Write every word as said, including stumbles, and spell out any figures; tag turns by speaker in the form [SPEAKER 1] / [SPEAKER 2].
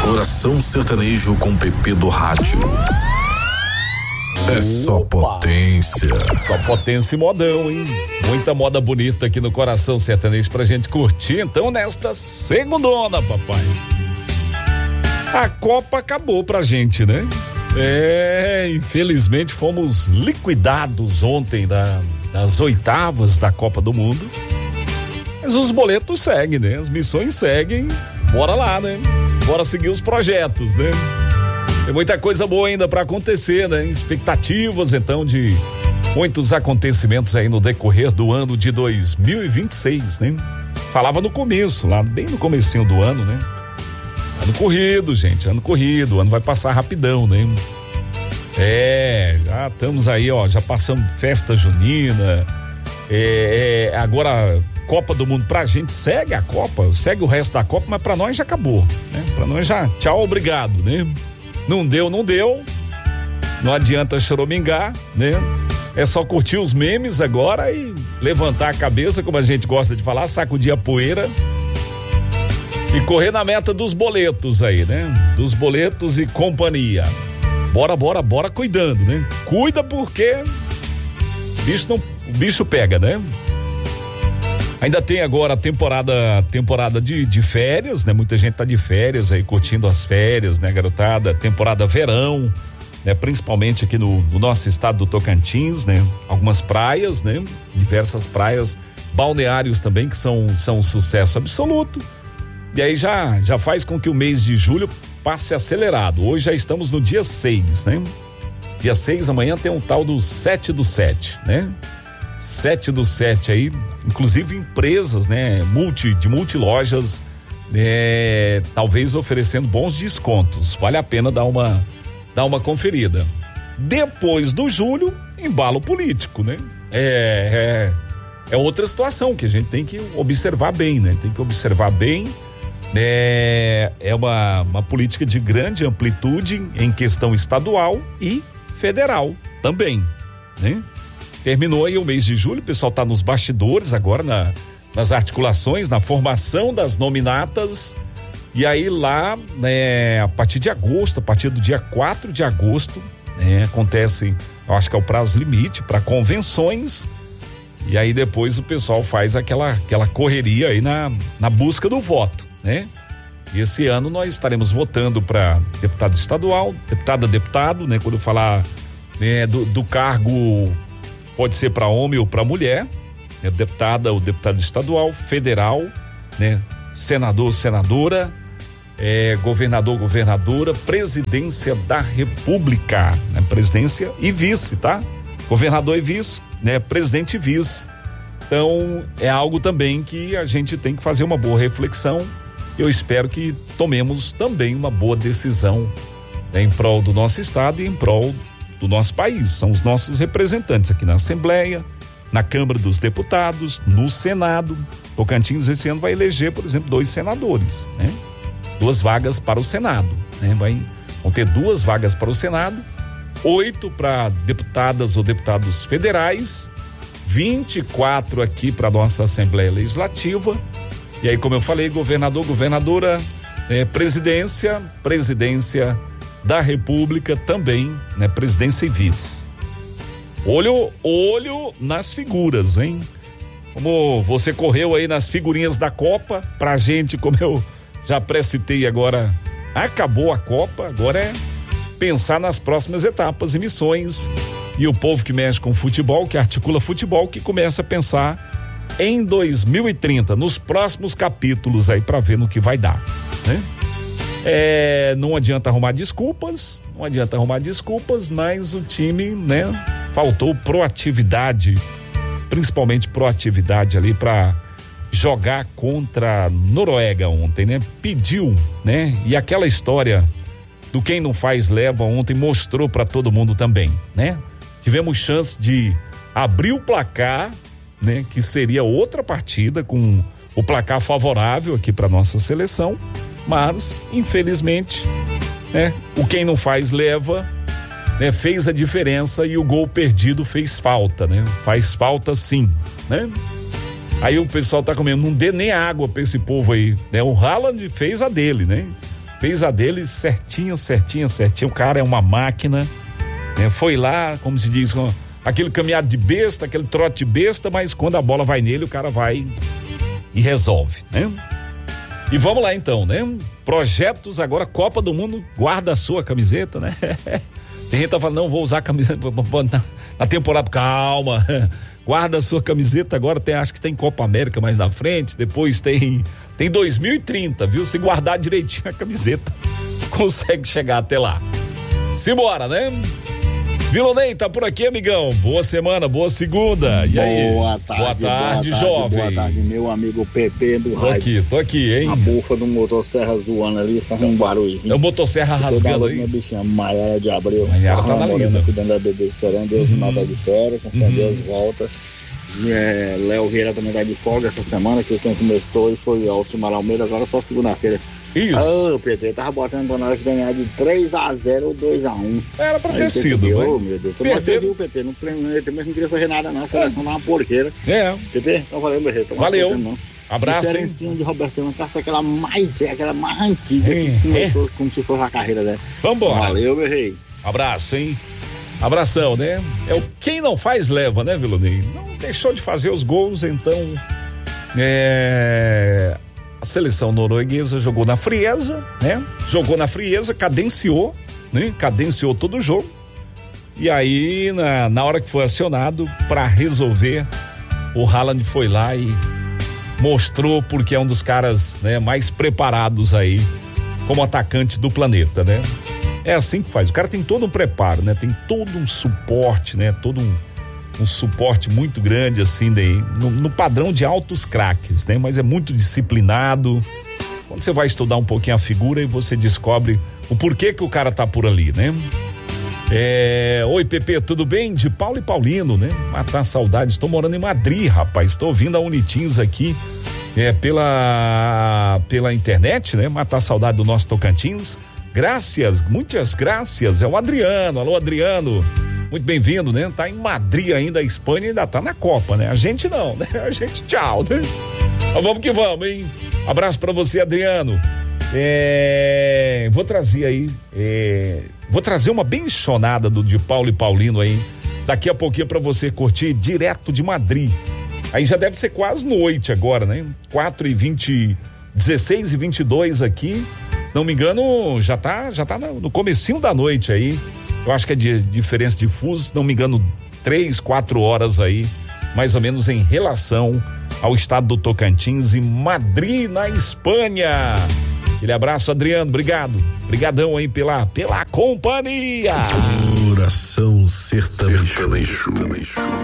[SPEAKER 1] Coração Sertanejo com Pepe do rádio. É só
[SPEAKER 2] Opa.
[SPEAKER 1] potência.
[SPEAKER 2] Só potência e modão, hein? Muita moda bonita aqui no Coração Sertanejo pra gente curtir. Então, nesta segundona, papai. A Copa acabou pra gente, né? É, infelizmente fomos liquidados ontem da, das oitavas da Copa do Mundo. Mas os boletos seguem, né? As missões seguem. Bora lá, né? Bora seguir os projetos, né? Tem muita coisa boa ainda para acontecer, né? Expectativas, então, de muitos acontecimentos aí no decorrer do ano de dois mil e vinte e seis, né? Falava no começo, lá bem no comecinho do ano, né? Ano corrido, gente, ano corrido, o ano vai passar rapidão, né? É, já estamos aí, ó, já passamos festa junina, é, é, agora Copa do Mundo pra gente segue a Copa, segue o resto da Copa, mas pra nós já acabou, né? Pra nós já, tchau, obrigado, né? Não deu, não deu. Não adianta choramingar, né? É só curtir os memes agora e levantar a cabeça, como a gente gosta de falar, sacudir a poeira e correr na meta dos boletos aí, né? Dos boletos e companhia. Bora, bora, bora cuidando, né? Cuida porque bicho não, o bicho pega, né? Ainda tem agora a temporada, temporada de, de férias, né? Muita gente tá de férias aí, curtindo as férias, né, garotada? Temporada verão, né? Principalmente aqui no, no nosso estado do Tocantins, né? Algumas praias, né? Diversas praias, balneários também, que são, são um sucesso absoluto. E aí já, já faz com que o mês de julho passe acelerado. Hoje já estamos no dia seis, né? Dia seis, amanhã tem um tal do sete do sete, né? sete do sete aí, inclusive empresas, né, multi, de multilojas, é, talvez oferecendo bons descontos. Vale a pena dar uma, dar uma conferida. Depois do julho, embalo político, né? É, é, é outra situação que a gente tem que observar bem, né? Tem que observar bem. É, é uma, uma política de grande amplitude em questão estadual e federal também, né? Terminou aí o mês de julho, o pessoal tá nos bastidores agora, na, nas articulações, na formação das nominatas, e aí lá, né, a partir de agosto, a partir do dia quatro de agosto, né, acontece, eu acho que é o prazo limite para convenções, e aí depois o pessoal faz aquela, aquela correria aí na, na busca do voto, né? E esse ano nós estaremos votando para deputado estadual, deputada, deputado, né? Quando eu falar, né, do, do cargo, pode ser para homem ou para mulher, né? Deputada ou deputado estadual, federal, né? Senador, senadora, é, governador, governadora, presidência da República, né? Presidência e vice, tá? Governador e vice, né? Presidente e vice. Então é algo também que a gente tem que fazer uma boa reflexão. Eu espero que tomemos também uma boa decisão, né, em prol do nosso estado e em prol do nosso país. São os nossos representantes aqui na Assembleia, na Câmara dos Deputados, no Senado. Tocantins esse ano vai eleger, por exemplo, dois senadores, né? Duas vagas para o Senado, né? Vai, vão ter duas vagas para o Senado, oito para deputadas ou deputados federais, vinte e quatro aqui para nossa Assembleia Legislativa. E aí, como eu falei, governador, governadora, eh, presidência, presidência da República também, né? Presidência e vice. Olho, olho nas figuras, hein? Como você correu aí nas figurinhas da Copa, pra gente, como eu já pré-citei agora, acabou a Copa, agora é pensar nas próximas etapas e missões. E o povo que mexe com futebol, que articula futebol, que começa a pensar em dois mil e trinta, nos próximos capítulos aí, pra ver no que vai dar, né? É, não adianta arrumar desculpas, não adianta arrumar desculpas, mas o time, né, faltou proatividade, principalmente proatividade ali pra jogar contra a Noruega ontem, né? Pediu, né? E aquela história do quem não faz leva ontem mostrou pra todo mundo também, né? Tivemos chance de abrir o placar, né? Que seria outra partida com o placar favorável aqui para nossa seleção, mas infelizmente, né? O quem não faz leva, né? Fez a diferença e o gol perdido fez falta, né? Faz falta sim, né? Aí o pessoal tá comendo, não dê nem água pra esse povo aí, né? O Haaland fez a dele, né? fez a dele certinho, certinho, certinho. O cara é uma máquina, né? Foi lá, como se diz, aquele caminhado de besta, aquele trote de besta, mas quando a bola vai nele, o cara vai e resolve, né? E vamos lá então, né? Projetos agora, Copa do Mundo, guarda a sua camiseta, né? Tem gente que tá falando, não, vou usar a camiseta na, na temporada, calma, guarda a sua camiseta agora, tem, acho que tem Copa América mais na frente, depois tem, tem dois mil e trinta, viu? Se guardar direitinho a camiseta, consegue chegar até lá. Simbora, né? Vilonei, tá por aqui, amigão. Boa semana, boa segunda. E aí?
[SPEAKER 3] Boa tarde,
[SPEAKER 2] boa tarde,
[SPEAKER 3] boa
[SPEAKER 2] jovem.
[SPEAKER 3] Boa tarde, meu amigo Pepe do rádio.
[SPEAKER 2] Tô aqui, tô aqui, hein?
[SPEAKER 3] A bufa do motosserra zoando ali, fazendo um barulhozinho.
[SPEAKER 2] É o motosserra rasgando aí.
[SPEAKER 3] Minha bichinha, Maiara de Abreu.
[SPEAKER 2] Maiara tá na linda.
[SPEAKER 3] Cuidando da bebê Serena, Deus
[SPEAKER 2] uhum.
[SPEAKER 3] mata de fora, com uhum. Deus volta. É, Léo Vieira também tá de folga essa semana, que quem começou e foi Alcimar Almeida, agora só segunda-feira.
[SPEAKER 2] Isso.
[SPEAKER 3] Ô, oh, P T, tava botando pra nós ganhar de três a zero ou dois a um.
[SPEAKER 2] Era pra ter sido,
[SPEAKER 3] né?
[SPEAKER 2] Ô,
[SPEAKER 3] oh, meu Deus. Você viu, P T, não, não queria fazer nada não, a seleção é. Dá uma porqueira.
[SPEAKER 2] É.
[SPEAKER 3] P T, então valeu, meu rei.
[SPEAKER 2] Valeu.
[SPEAKER 3] Aceitando, não.
[SPEAKER 2] Abraço, hein?
[SPEAKER 3] Diferencinho de Robertão, caça aquela mais velha, aquela mais antiga, é. que começou é. como se fosse a carreira dela.
[SPEAKER 2] Vambora.
[SPEAKER 3] Valeu, meu rei.
[SPEAKER 2] Abraço, hein? Abração, né? É o quem não faz leva, né, Vilonei? Não deixou de fazer os gols, então é, a seleção norueguesa jogou na frieza, né? Jogou na frieza, cadenciou, né? Cadenciou todo o jogo. E aí, na, na hora que foi acionado para resolver, o Haaland foi lá e mostrou porque é um dos caras, né, mais preparados aí como atacante do planeta, né? É assim que faz. O cara tem todo um preparo, né? Tem todo um suporte, né? Todo um, um suporte muito grande, assim, daí, no, no padrão de altos craques, né? Mas é muito disciplinado. Quando você vai estudar um pouquinho a figura e você descobre o porquê que o cara tá por ali, né? É... Oi, Pepe, tudo bem? De Paulo e Paulino, né? Matar saudade. Estou morando em Madrid, rapaz. Estou ouvindo a Unitins aqui, é, pela, pela internet, né? Matar saudade do nosso Tocantins. Graças, muitas graças, é o Adriano. Alô, Adriano, muito bem-vindo, né? Tá em Madrid ainda, a Espanha ainda tá na Copa, né? A gente não, né? A gente tchau, né? Mas vamos que vamos, hein? Abraço pra você, Adriano. É, vou trazer aí, é, vou trazer uma benchonada do de Paulo e Paulino aí, daqui a pouquinho pra você curtir direto de Madrid. Aí já deve ser quase noite agora, né? quatro e vinte, dezesseis e vinte e dois aqui. Se não me engano, já tá, já tá no comecinho da noite aí. Eu acho que é de diferença de fuso, se não me engano, três, quatro horas aí, mais ou menos em relação ao estado do Tocantins e Madrid, na Espanha. Aquele abraço, Adriano, obrigado. Obrigadão aí pela, pela companhia.
[SPEAKER 1] Coração sertanejo. sertanejo.